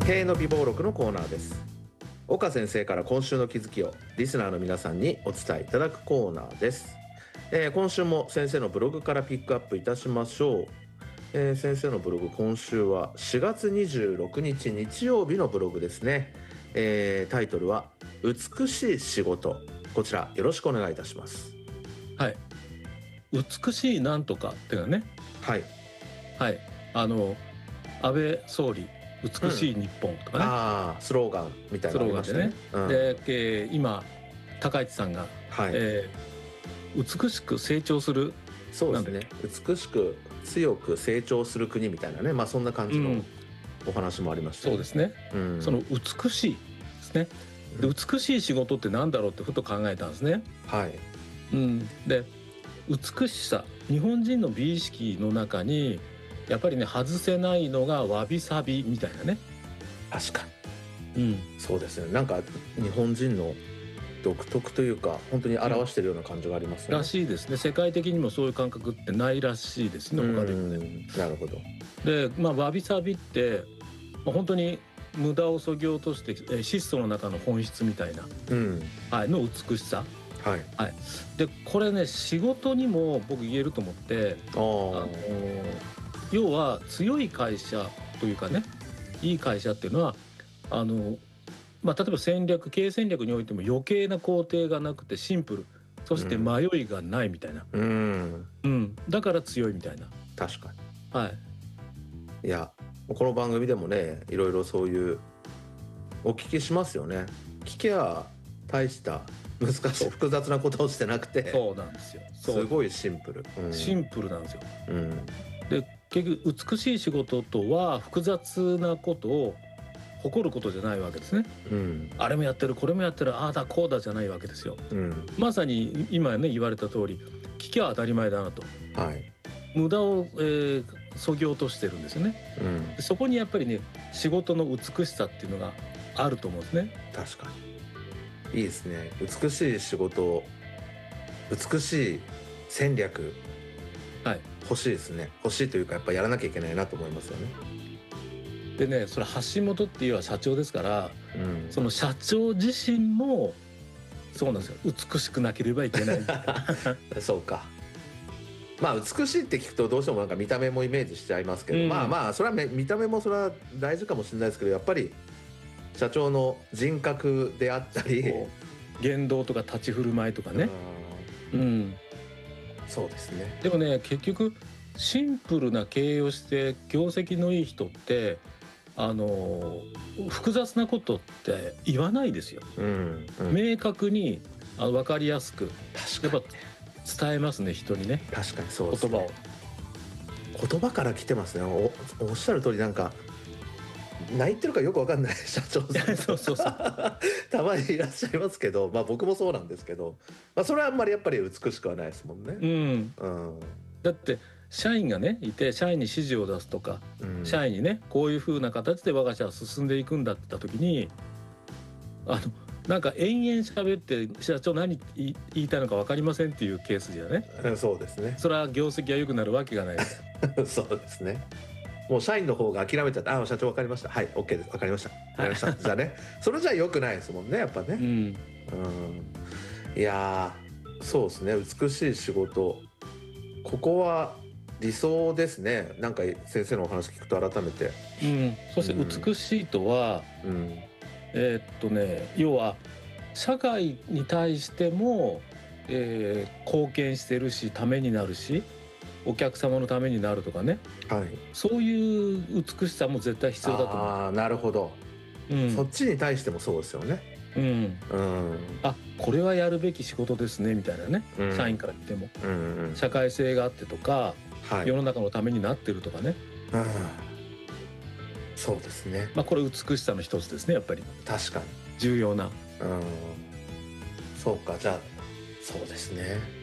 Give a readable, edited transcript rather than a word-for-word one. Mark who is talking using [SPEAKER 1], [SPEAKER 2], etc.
[SPEAKER 1] 経営の美貌録のコーナーです。岡先生から今週の気づきをリスナーの皆さんにお伝えいただくコーナーです。今週も先生のブログからピックアップいたしましょう。先生のブログ、今週は4月26日日曜日のブログですね。タイトルは美しい仕事。こちらよろしくお願いいたします。
[SPEAKER 2] はい、美しいなんとかっていうのはね、
[SPEAKER 1] はい
[SPEAKER 2] はい、安倍総理美しい日本とかね、
[SPEAKER 1] スローガンみたいなのありましたね。
[SPEAKER 2] で、今高市さんが、
[SPEAKER 1] はい
[SPEAKER 2] 美しく成長する、
[SPEAKER 1] そうですね、美しく強く成長する国みたいなね、そんな感じのお話もありました、
[SPEAKER 2] そうですね、その美しいですね。で、美しい仕事ってなんだろうってふと考えたんですね。
[SPEAKER 1] はい、
[SPEAKER 2] で、美しさ、日本人の美意識の中にやっぱりね、外せないのがわびさびみたいなね。
[SPEAKER 1] 確かに、そうですね。なんか日本人の独特というか、本当に表しているような感じがありますよね。
[SPEAKER 2] らしいですね。世界的にもそういう感覚ってないらしいですね、他でもね。な
[SPEAKER 1] るほど。
[SPEAKER 2] で、わびさびって、本当に無駄をそぎ落として質素の中の本質みたいな、の美しさ。で、これね、仕事にも僕言えると思って、要は強い会社というかね、いい会社っていうのは例えば経営戦略においても余計な工程がなくてシンプル、そして迷いがないみたいな、だから強いみたいな。
[SPEAKER 1] 確かに。いや、この番組でもね、いろいろそういうお聞きしますよね。聞けば大した難しい複雑なことをしてなくて、
[SPEAKER 2] そうなんですよ。
[SPEAKER 1] すごいシンプル、
[SPEAKER 2] シンプルなんですよ。で、結局美しい仕事とは複雑なことを誇ることじゃないわけですね。あれもやってるこれもやってる、ああだこうだじゃないわけですよ。まさに今ね言われた通り、聞きゃ当たり前だなと、無駄を、そぎ落としてるんですよね。そこにやっぱりね、仕事の美しさっていうのがあると思うんですね。
[SPEAKER 1] 確かにいいですね。美しい仕事、美しい戦略、欲しいですね。欲しいというか、やっぱやらなきゃいけないなと思いますよね。
[SPEAKER 2] でね、それ橋本っていうのは社長ですから、その社長自身もそうなんですよ。美しくなければいけない
[SPEAKER 1] そうか。美しいって聞くとどうしてもなんか見た目もイメージしちゃいますけど、それは見た目もそれは大事かもしれないですけど、やっぱり社長の人格であったり、
[SPEAKER 2] 言動とか立ち振る舞いとかね。
[SPEAKER 1] そうですね。
[SPEAKER 2] でもね、結局シンプルな経営をして業績のいい人って複雑なことって言わないですよ。明確に分かりやすくやっぱ伝えますね、人にね。
[SPEAKER 1] 確かにそうですね。言葉から来てますね。おっしゃる通り、なんか泣いてるかよく分かんない社長さんたまにいらっしゃいますけど、僕もそうなんですけど、それはあんまりやっぱり美しくはないですもんね。
[SPEAKER 2] だって社員がねいて、社員に指示を出すとか、社員にねこういう風な形で我が社は進んでいくんだって言った時に、なんか延々喋って社長何言いたいのか分かりませんっていうケースじゃね、
[SPEAKER 1] そうですね。
[SPEAKER 2] それは業績が良くなるわけがない
[SPEAKER 1] そうですね。もう社員の方が諦めちゃって、社長分かりました、はい OK です、分かりましたじゃあね、それじゃ良くないですもんね、やっぱね。いやそうですね。美しい仕事、ここは理想ですね。なんか先生のお話聞くと改めて、
[SPEAKER 2] そして美しいとは、要は社会に対しても、貢献してるし、ためになるし、お客様のためになるとかね、そういう美しさも絶対必要だと思う。
[SPEAKER 1] なるほど、そっちに対してもそうですよね。
[SPEAKER 2] これはやるべき仕事ですねみたいなね、社員から言っても、社会性があってとか、世の中のためになってるとかね。
[SPEAKER 1] そうですね。
[SPEAKER 2] これ美しさの一つですね、やっぱり。
[SPEAKER 1] 確かに
[SPEAKER 2] 重要な。
[SPEAKER 1] そうか、じゃあそうですね。